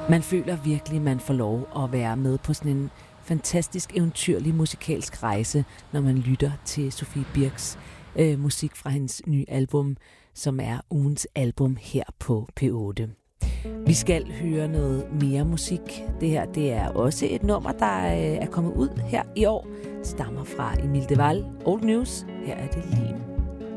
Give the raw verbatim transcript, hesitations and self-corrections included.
Man føler virkelig, man får lov at være med på sådan en fantastisk eventyrlig musikalsk rejse, når man lytter til Sofie Birks øh, musik fra hendes nye album, som er ugens album her på P otte. Vi skal høre noget mere musik. Det her, det er også et nummer, der øh, er kommet ud her i år. Stammer fra Emil de Waal. Old News. Her er det lige.